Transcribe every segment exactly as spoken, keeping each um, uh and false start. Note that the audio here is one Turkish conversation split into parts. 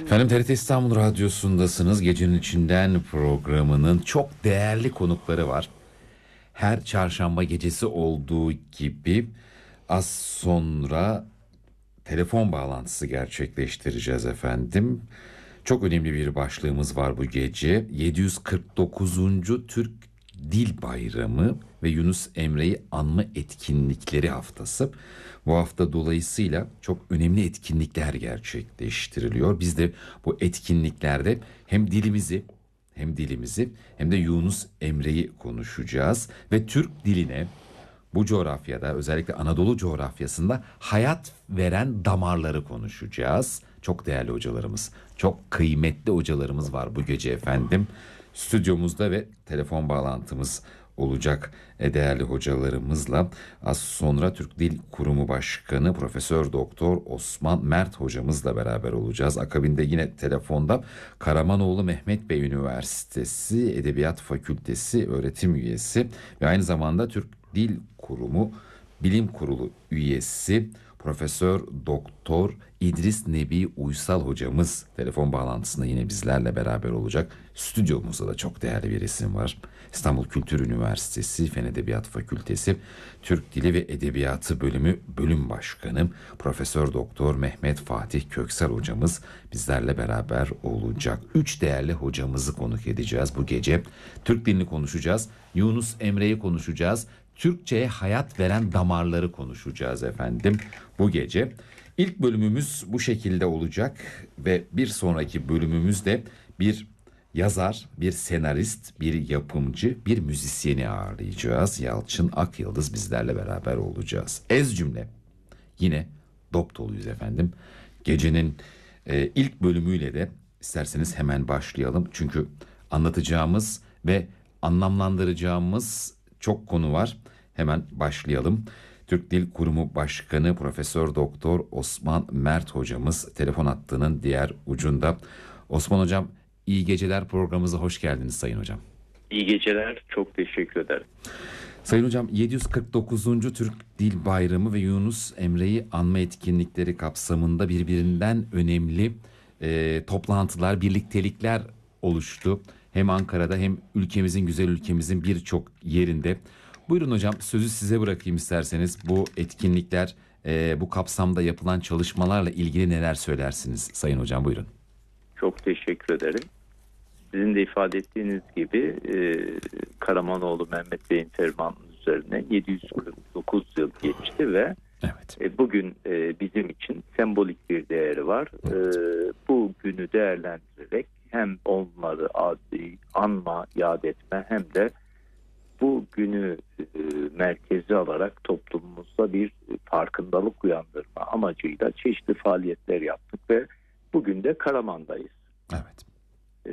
Efendim T R T İstanbul Radyosu'ndasınız. Gecenin içinden programının çok değerli konukları var. Her çarşamba gecesi olduğu gibi az sonra telefon bağlantısı gerçekleştireceğiz efendim. Çok önemli bir başlığımız var bu gece. yedi yüz kırk dokuzuncu Türk Dil Bayramı ve Yunus Emre'yi anma etkinlikleri haftası. Bu hafta dolayısıyla çok önemli etkinlikler gerçekleştiriliyor. Biz de bu etkinliklerde hem dilimizi hem dilimizi hem de Yunus Emre'yi konuşacağız ve Türk diline bu coğrafyada, özellikle Anadolu coğrafyasında hayat veren damarları konuşacağız. Çok değerli hocalarımız, çok kıymetli hocalarımız var bu gece efendim. Stüdyomuzda ve telefon bağlantımız olacak değerli hocalarımızla. Az sonra Türk Dil Kurumu Başkanı Profesör Doktor Osman Mert hocamızla beraber olacağız. Akabinde yine telefonda Karamanoğlu Mehmet Bey Üniversitesi Edebiyat Fakültesi öğretim üyesi ve aynı zamanda Türk Dil Kurumu Bilim Kurulu üyesi Profesör Doktor İdris Nebi Uysal hocamız telefon bağlantısında yine bizlerle beraber olacak. Stüdyomuzda da çok değerli bir isim var. İstanbul Kültür Üniversitesi Fen Edebiyat Fakültesi Türk Dili ve Edebiyatı Bölümü Bölüm Başkanı Profesör Doktor Mehmet Fatih Köksal hocamız bizlerle beraber olacak. Üç değerli hocamızı konuk edeceğiz bu gece. Türk dilini konuşacağız. Yunus Emre'yi konuşacağız. Türkçe'ye hayat veren damarları konuşacağız efendim bu gece. İlk bölümümüz bu şekilde olacak ve bir sonraki bölümümüzde bir yazar, bir senarist, bir yapımcı, bir müzisyeni ağırlayacağız. Yalçın Akyıldız bizlerle beraber olacağız. Ez cümle yine dop doluyuz efendim. Gecenin e, ilk bölümüyle de isterseniz hemen başlayalım. Çünkü anlatacağımız ve anlamlandıracağımız çok konu var. Hemen başlayalım. Türk Dil Kurumu Başkanı Profesör Doktor Osman Mert hocamız telefon hattının diğer ucunda. Osman hocam, iyi geceler, programımıza hoş geldiniz sayın hocam. İyi geceler, çok teşekkür ederim. Sayın hocam, yedi yüz kırk dokuzuncu Türk Dil Bayramı ve Yunus Emre'yi anma etkinlikleri kapsamında birbirinden önemli e, toplantılar, birliktelikler oluştu. Hem Ankara'da hem ülkemizin, güzel ülkemizin birçok yerinde. Buyurun hocam, sözü size bırakayım isterseniz. Bu etkinlikler, e, bu kapsamda yapılan çalışmalarla ilgili neler söylersiniz sayın hocam, buyurun. Çok teşekkür ederim. Sizin de ifade ettiğiniz gibi e, Karamanoğlu Mehmet Bey'in fermanının üzerine yedi yüz kırk dokuz yıl geçti ve evet. e, bugün e, bizim için sembolik bir değeri var. Evet. E, bu günü değerlendirerek hem onları adi, anma, yad etme hem de bu günü e, merkeze alarak toplumumuzda bir farkındalık uyandırma amacıyla çeşitli faaliyetler yaptık ve bugün de Karaman'dayız. Evet. E,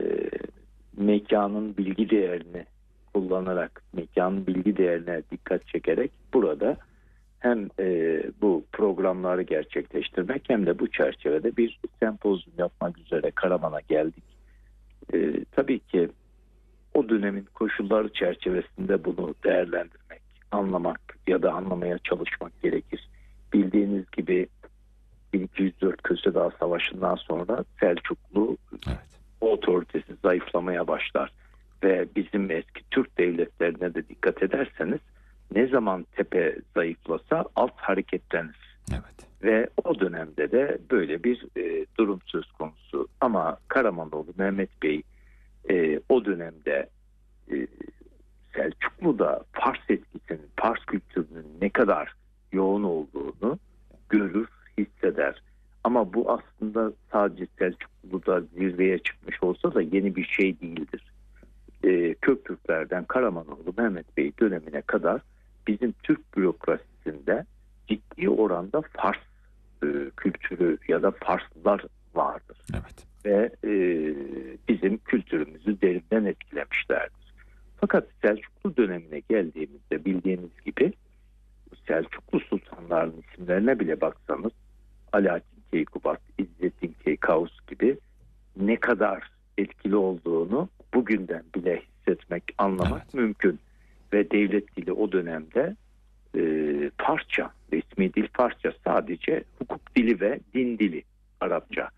mekanın bilgi değerini kullanarak, mekanın bilgi değerine dikkat çekerek burada hem e, bu programları gerçekleştirmek hem de bu çerçevede bir sempozyum yapmak üzere Karaman'a geldik. E, tabii ki o dönemin koşulları çerçevesinde bunu değerlendirmek, anlamak ya da anlamaya çalışmak gerekir. Bildiğiniz gibi bin iki yüz dört Kösedağ Savaşı'ndan sonra Selçuklu evet. otoritesi zayıflamaya başlar ve bizim eski Türk devletlerine de dikkat ederseniz ne zaman tepe zayıflasa alt hareketlenir. Evet. Ve o dönemde de böyle bir e, durum söz konusu. Ama Karamanoğlu Mehmet Bey e, o dönemde e, Selçuklu'da Fars etkisinin, Fars kültürünün ne kadar yoğun olduğunu görür, hisseder. Ama bu aslında sadece Selçuklu'da zirveye çıkmış olsa da yeni bir şey değildir. E, Köktürklerden Karamanoğlu Mehmet Bey dönemine kadar bizim Türk bürokrasisinde ciddi oranda Fars e, kültürü ya da Farslılar vardır. Evet. Ve e, bizim kültürümüzü derinden etkilemişlerdir. Fakat Selçuklu dönemine geldiğimizde bildiğiniz gibi Selçuklu sultanlarının isimlerine bile baksanız Alaaddin Keykubat, İzzettin Keykaus gibi ne kadar etkili olduğunu bugünden bile hissetmek, anlamak evet. mümkün. Ve devlet dili o dönemde e, Farsça, resmi dil Farsça, sadece hukuk dili ve din dili Arapça.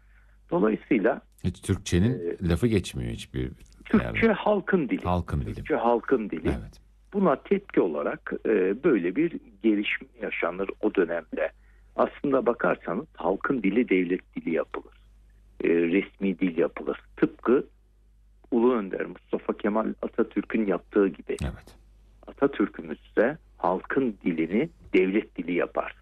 Dolayısıyla Hiç Türkçenin e, lafı geçmiyor hiçbir Türkçe yerde. halkın dili. Halkın dili. Türkçe halkın dili. Evet. Buna tepki olarak e, böyle bir gelişme yaşanır o dönemde. Aslında bakarsanız halkın dili devlet dili yapılır. E, resmi dil yapılır. Tıpkı Ulu Önder Mustafa Kemal Atatürk'ün yaptığı gibi. Evet. Atatürk'ümüz de halkın dilini devlet dili yapar.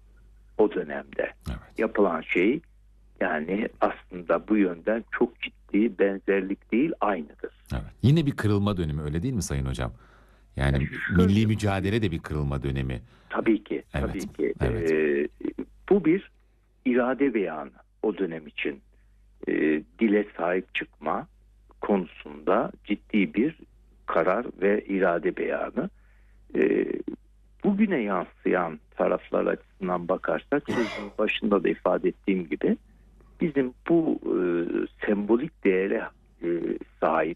O dönemde Evet. yapılan şey yani aslında bu yönden çok ciddi benzerlik değil, aynıdır. Evet. Yine bir kırılma dönemi, öyle değil mi Sayın Hocam? Yani Yani şöyle- milli mücadele de bir kırılma dönemi. Tabii ki, Evet, tabii ki. evet. Ee, bu bir irade beyanı o dönem için. Ee, dile sahip çıkma konusunda ciddi bir karar ve irade beyanı. Ee, bugüne yansıyan taraflar açısından bakarsak, sözün başında da ifade ettiğim gibi, bizim bu e, sembolik değere e, sahip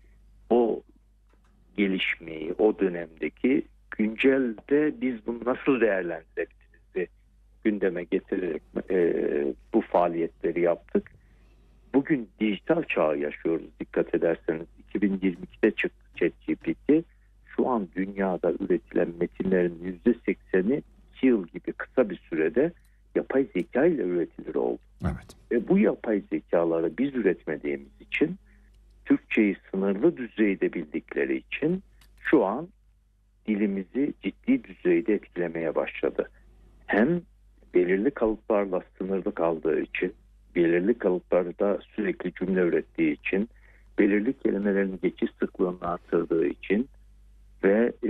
o gelişmeyi, o dönemdeki güncelde biz bunu nasıl değerlendirebiliriz gündeme getirerek e, bu faaliyetleri yaptık. Bugün dijital çağı yaşıyoruz, dikkat ederseniz. iki bin yirmi ikide çıktı ChatGPT. Şu an dünyada üretilen metinlerin yüzde sekseni iki yıl gibi kısa bir sürede yapay zeka ile üretilir oldu. Evet. Ve bu yapay zekaları biz üretmediğimiz için, Türkçeyi sınırlı düzeyde bildikleri için şu an dilimizi ciddi düzeyde etkilemeye başladı. Hem belirli kalıplarla sınırlı kaldığı için, belirli kalıplarda sürekli cümle ürettiği için, belirli kelimelerin geçiş sıklığını artırdığı için ve e,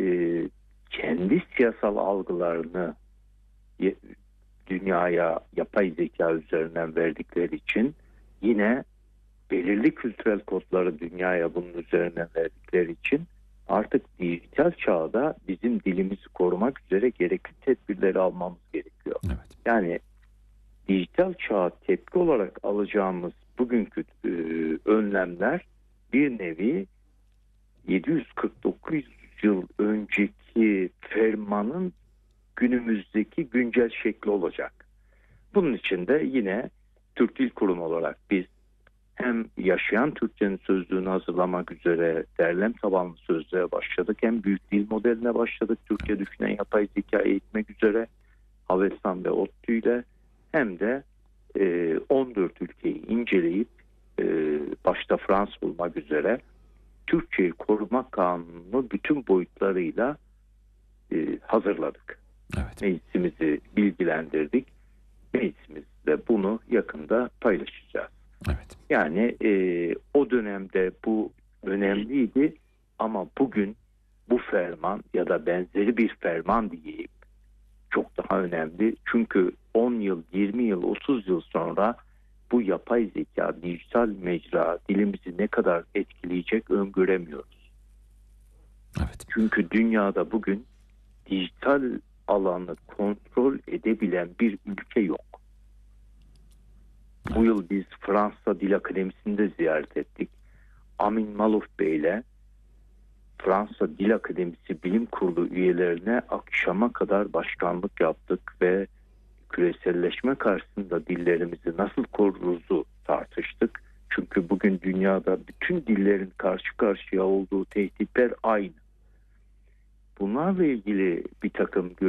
kendi siyasal algılarını ye- dünyaya yapay zeka üzerinden verdikleri için, yine belirli kültürel kodları dünyaya bunun üzerinden verdikleri için artık dijital çağda bizim dilimizi korumak üzere gerekli tedbirleri almamız gerekiyor. Evet. Yani dijital çağa tepki olarak alacağımız bugünkü e, önlemler bir nevi yedi yüz kırk dokuz yıl önceki fermanın günümüzdeki güncel şekli olacak. Bunun için de yine Türk Dil Kurumu olarak biz hem yaşayan Türkçenin sözlüğünü hazırlamak üzere derlem tabanlı sözlüğe başladık, hem büyük dil modeline başladık, Türkçe düşünen yapay zeka eğitmek üzere Havelsan ve ODTÜ ile, hem de e, on dört ülkeyi inceleyip e, başta Fransız bulmak üzere Türkçeyi koruma kanunu bütün boyutlarıyla e, hazırladık. Evet. Meclisimizi bilgilendirdik. Meclisimizde bunu yakında paylaşacağız. Evet. Yani e, o dönemde bu önemliydi ama bugün bu ferman ya da benzeri bir ferman diyeyim çok daha önemli. Çünkü on yıl, yirmi yıl, otuz yıl sonra bu yapay zeka, dijital mecra dilimizi ne kadar etkileyecek öngöremiyoruz. Evet. Çünkü dünyada bugün dijital alanı kontrol edebilen bir ülke yok. Bu yıl biz Fransa Dil Akademisi'nde ziyaret ettik. Amin Malouf Bey ile Fransa Dil Akademisi Bilim Kurulu üyelerine akşama kadar başkanlık yaptık ve küreselleşme karşısında dillerimizi nasıl koruruzu tartıştık. Çünkü bugün dünyada bütün dillerin karşı karşıya olduğu tehditler aynı. Bunlarla ilgili bir takım